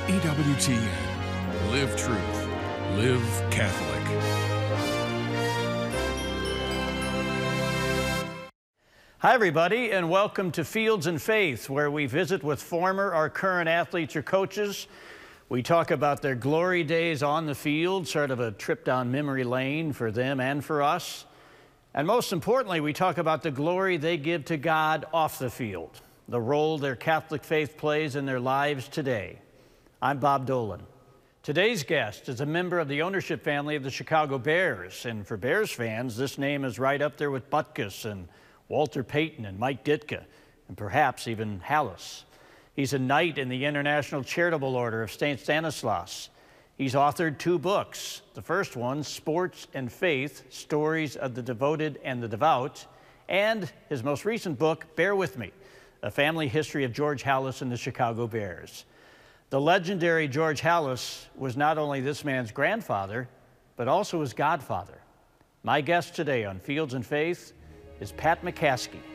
EWTN. Live truth. Live Catholic. Hi, everybody, and welcome to Fields and Faith, where we visit with former or current athletes or coaches. We talk about their glory days on the field, sort of a trip down memory lane for them and for us. And most importantly, we talk about the glory they give to God off the field, the role their Catholic faith plays in their lives today. I'm Bob Dolan. Today's guest is a member of the ownership family of the Chicago Bears, and for Bears fans, this name is right up there with Butkus and Walter Payton and Mike Ditka, and perhaps even Halas. He's a knight in the International Charitable Order of St. Stanislaus. He's authored 2 books. The first one, Sports and Faith, Stories of the Devoted and the Devout, and his most recent book, Bear With Me, A Family History of George Halas and the Chicago Bears. The legendary George Halas was not only this man's grandfather, but also his godfather. My guest today on Fields and Faith is Pat McCaskey.